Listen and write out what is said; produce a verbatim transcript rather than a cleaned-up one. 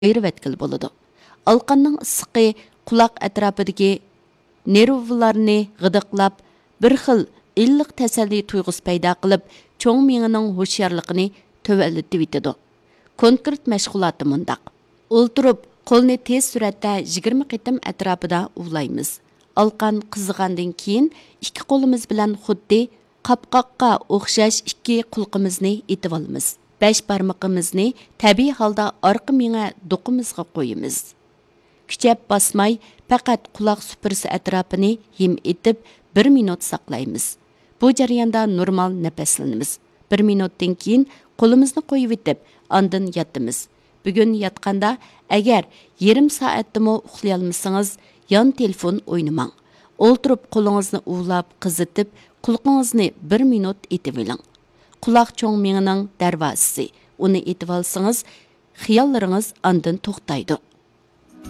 ayırıvetkili boludu. Alqanның ısıqı qulaq ətrafidagi nervlarni g'idiqlab, bir xil illiq təsəlli tuyğusu payda qilib, cho'ng miyining hushyorligini tövəllitib etidi. Konkret məşğulatı mundaq. O'ltirib, qo'lni tez suratda yigirma qitim atrofida uvlaymiz. Alqan qizigandan keyin ikki qo'limiz bilan xuddi qapqoqqa o'xshash ikki qulqimizni etib olamiz. besh barmoqimizni tabiiy holda orqa miya do'qimizga qo'yamiz. Kuchab basmay, faqat quloq supurisi atrofini yem etib bir minut saqlaymiz. Bu jarayonda normal nafaslanamiz. bir minutdan keyin qo'limizni qo'yib etib, ondan yotamiz. Bugun yotganda agar yarim soatdimi uxlay olmasangiz, yon telefon o'ynamang. O'ltirib qo'lingizni uvlab, qizitib, quloqingizni bir minut etib oling. Quloq cho'ng miyaning darvozasi. Uni etib olsangiz, xiyollaringiz ondan to'xtaydi.